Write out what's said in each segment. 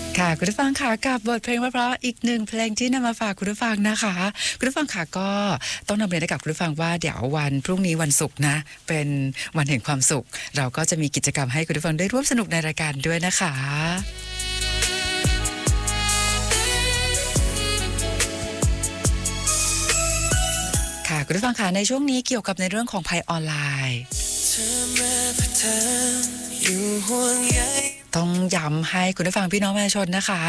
ค่ะคุณผู้ฟังค่ะกับบทเพลงเพราะๆอีกหนึ่งเพลงที่นำมาฝากคุณผู้ฟังนะคะคุณผู้ฟังค่ะก็ต้องนำเรียนให้กับคุณผู้ฟังว่าเดี๋ยววันพรุ่งนี้วันศุกร์นะเป็นวันแห่งความสุขเราก็จะมีกิจกรรมให้คุณผู้ฟังได้ร่วมสนุกในรายการด้วยนะคะค่ะคุณผู้ฟังค่ะในช่วงนี้เกี่ยวกับในเรื่องของภัยออนไลน์ต้องย้ำให้คุณผู้ฟังพี่น้องประชาชนนะคะ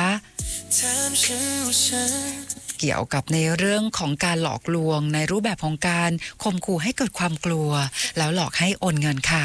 เกี่ยวกับในเรื่องของการหลอกลวงในรูปแบบของการข่มขู่ให้เกิดความกลัวแล้วหลอกให้โอนเงินค่ะ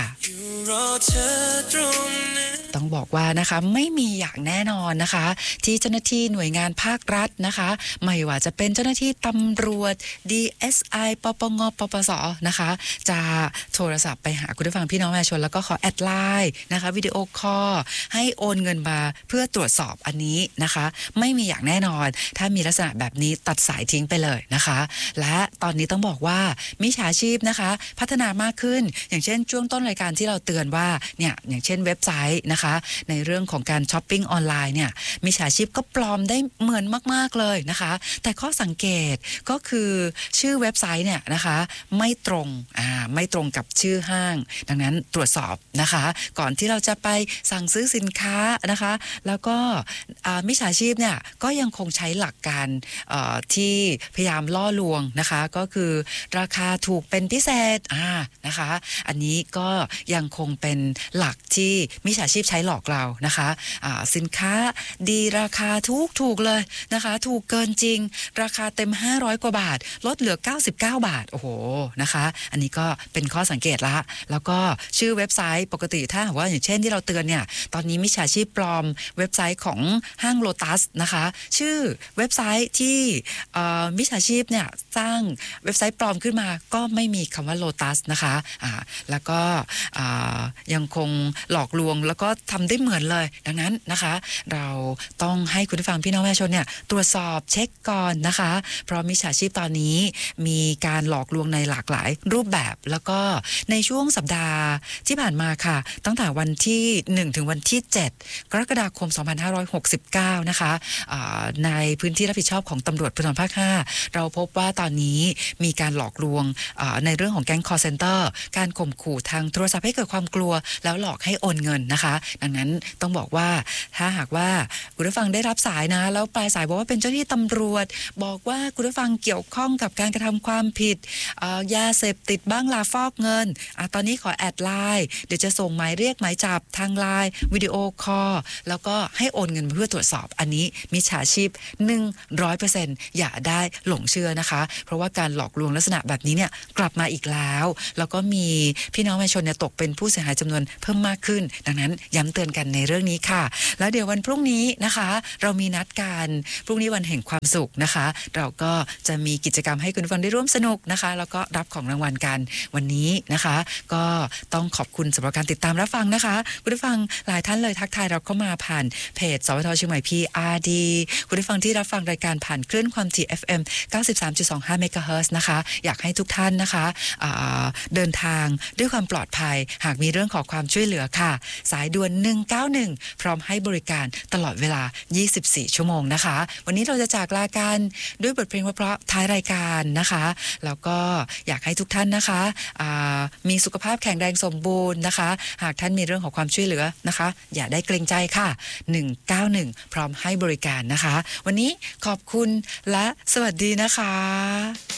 ต้องบอกว่านะคะไม่มีอย่างแน่นอนนะคะที่เจ้าหน้าที่หน่วยงานภาครัฐนะคะไม่ว่าจะเป็นเจ้าหน้าที่ตำรวจ DSI ปปงปปสนะคะจะโทรศัพท์ไปหาคุณผู้ฟังพี่น้องประชาชนแล้วก็ขอแอดไลน์นะคะวิดีโอคอลให้โอนเงินมาเพื่อตรวจสอบอันนี้นะคะไม่มีอย่างแน่นอนถ้ามีลักษณะแบบนี้ตัดสายทิ้งไปเลยนะคะและตอนนี้ต้องบอกว่ามิจฉาชีพนะคะพัฒนามากขึ้นอย่างเช่นช่วงต้นรายการที่เราเตือนว่าเนี่ยอย่างเช่นเว็บไซต์นะคะในเรื่องของการช้อปปิ้งออนไลน์เนี่ยมิจฉาชีพก็ปลอมได้เหมือนมากๆเลยนะคะแต่ข้อสังเกตก็คือชื่อเว็บไซต์เนี่ยนะคะไม่ตรงกับชื่อห้างดังนั้นตรวจสอบนะคะก่อนที่เราจะไปสั่งซื้อสินค้านะคะแล้วก็มิจฉาชีพเนี่ยก็ยังคงใช้หลักการที่พยายามล่อลวงนะคะก็คือราคาถูกเป็นพิเศษนะคะอันนี้ก็ยังคงเป็นหลักที่มิจฉาชีพใช้หลอกเรานะคะสินค้าดีราคาถูกเลยนะคะถูกเกินจริงราคาเต็ม500กว่าบาทลดเหลือ99บาทโอ้โหนะคะอันนี้ก็เป็นข้อสังเกตละแล้วก็ชื่อเว็บไซต์ปกติถ้าว่าอย่างเช่นที่เราเตือนเนี่ยตอนนี้มิจฉาชีพปลอมเว็บไซต์ของห้างโลตัสนะคะชื่อเว็บไซต์ที่มิจฉาชีพเนี่ยสร้างเว็บไซต์ปลอมขึ้นมาก็ไม่มีคำว่าโลตัสนะคะแล้วก็ยังคงหลอกลวงแล้วก็ทำได้เหมือนเลยดังนั้นนะคะเราต้องให้คุณผู้ฟังพี่น้องประชาชนเนี่ยตรวจสอบเช็คก่อนนะคะเพราะมิจฉาชีพตอนนี้มีการหลอกลวงในหลากหลายรูปแบบแล้วก็ในช่วงสัปดาห์ที่ผ่านมาค่ะตั้งแต่วันที่1ถึงวันที่7กรกฎาคม2569นะคะในพื้นที่รับผิดชอบของตำรวจภูธรภาค5เราพบว่าตอนนี้มีการหลอกลวงในเรื่องของแก๊ง call center การข่มขู่ทางโทรศัพท์ให้เกิดความกลัวแล้วหลอกให้โอนเงินนะคะดังนั้นต้องบอกว่าถ้าหากว่าคุณผู้ฟังได้รับสายนะแล้วปลายสายบอกว่าเป็นเจ้าหน้าที่ตำรวจบอกว่าคุณผู้ฟังเกี่ยวข้องกับการกระทำความผิดยาเสพติดบ้างลาฟอกเงินตอนนี้ขอแอดไลน์เดี๋ยวจะส่งหมายเรียกหมายจับทางไลน์วิดีโอคอลแล้วก็ให้โอนเงินเพื่อตรวจสอบอันนี้มิจฉาชีพ 100% อย่าได้หลงเชื่อนะคะเพราะว่าการหลอกลวงลักษณะแบบนี้เนี่ยกลับมาอีกแล้วแล้วก็มีพี่น้องประชาชนเนี่ยตกเป็นผู้เสียหายจำนวนเพิ่มมากขึ้นดังนั้นย้ำเตือนกันในเรื่องนี้ค่ะแล้วเดี๋ยววันพรุ่งนี้นะคะเรามีนัดกันพรุ่งนี้วันแห่งความสุขนะคะเราก็จะมีกิจกรรมให้คุณผู้ฟังได้ร่วมสนุกนะคะแล้วก็รับของรางวัลกันวันนี้นะคะก็ต้องขอบคุณสำหรับการติดตามรับฟังนะคะคุณผู้ฟังหลายท่านเลยทักทายเราเข้ามาผ่านเพจสวทเชียงใหม่ PRD คุณผู้ฟังที่รับฟังรายการผ่านคลื่นความถี่ FM 93.25 เมกะเฮิรตซ์นะคะอยากให้ทุกท่านนะคะเดินทางด้วยความปลอดภัยหากมีเรื่องขอความช่วยเหลือค่ะสายด่วน191พร้อมให้บริการตลอดเวลา24ชั่วโมงนะคะวันนี้เราจะจากลากันด้วยบทเพลงเพราะๆท้ายรายการนะคะแล้วก็อยากให้ทุกท่านนะคะมีสุขภาพแข็งแรงสมบูรณ์นะคะหากท่านมีเรื่องของความช่วยเหลือนะคะอย่าได้เกรงใจค่ะ191พร้อมให้บริการนะคะวันนี้ขอบคุณและสวัสดีนะคะ